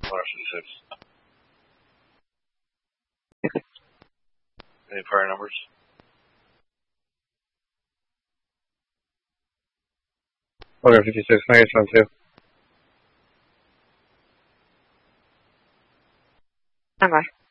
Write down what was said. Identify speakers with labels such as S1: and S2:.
S1: 156. Any prior numbers?
S2: Okay, 56. Nice one, too.
S3: Okay.